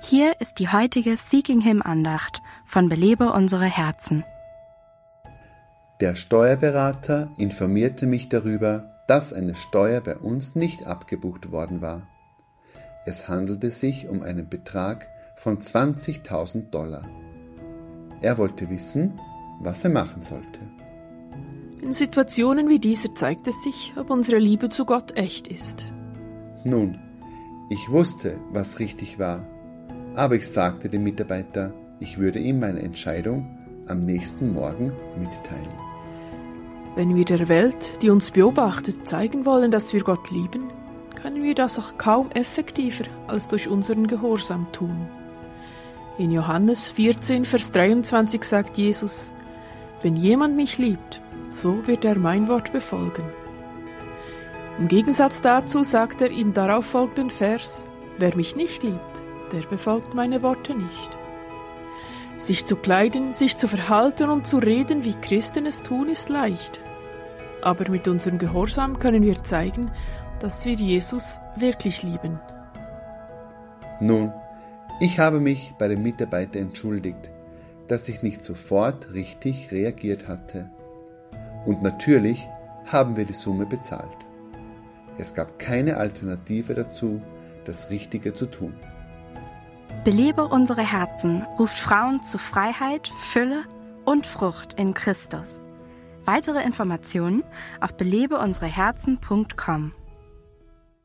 Hier ist die heutige Seeking Him Andacht von Belebe unsere Herzen. Der Steuerberater informierte mich darüber, dass eine Steuer bei uns nicht abgebucht worden war. Es handelte sich um einen Betrag von $20.000. Er wollte wissen, was er machen sollte. In Situationen wie dieser zeigt es sich, ob unsere Liebe zu Gott echt ist. Nun, ich wusste, was richtig war, aber ich sagte dem Mitarbeiter, ich würde ihm meine Entscheidung am nächsten Morgen mitteilen. Wenn wir der Welt, die uns beobachtet, zeigen wollen, dass wir Gott lieben, können wir das auch kaum effektiver als durch unseren Gehorsam tun. In Johannes 14, Vers 23 sagt Jesus, wenn jemand mich liebt, so wird er mein Wort befolgen. Im Gegensatz dazu sagt er im darauffolgenden Vers, wer mich nicht liebt, der befolgt meine Worte nicht. Sich zu kleiden, sich zu verhalten und zu reden, wie Christen es tun, ist leicht. Aber mit unserem Gehorsam können wir zeigen, dass wir Jesus wirklich lieben. Nun, ich habe mich bei dem Mitarbeiter entschuldigt, dass ich nicht sofort richtig reagiert hatte. Und natürlich haben wir die Summe bezahlt. Es gab keine Alternative dazu, das Richtige zu tun. Belebe unsere Herzen ruft Frauen zu Freiheit, Fülle und Frucht in Christus. Weitere Informationen auf belebeunsereherzen.com.